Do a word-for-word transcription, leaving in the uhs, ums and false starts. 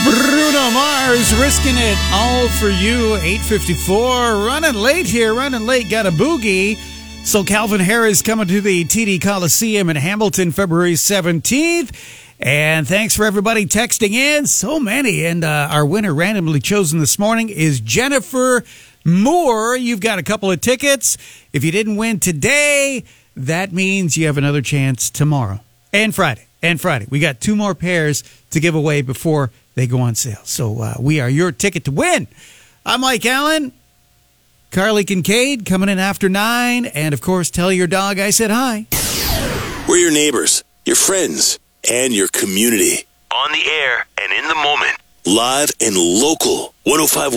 Bruno Mars risking it all for you. eight fifty-four, running late here, running late. Got a boogie. So Calvin Harris coming to the T D Coliseum in Hamilton, February seventeenth. And thanks for everybody texting in. So many. And uh, our winner randomly chosen this morning is Jennifer Moore. You've got a couple of tickets. If you didn't win today, that means you have another chance tomorrow and Friday. And Friday. We got two more pairs to give away before they go on sale. So uh, we are your ticket to win. I'm Mike Allen. Carly Kincaid coming in after nine. And, of course, tell your dog I said hi. We're your neighbors, your friends, and your community. On the air and in the moment. Live and local. one oh five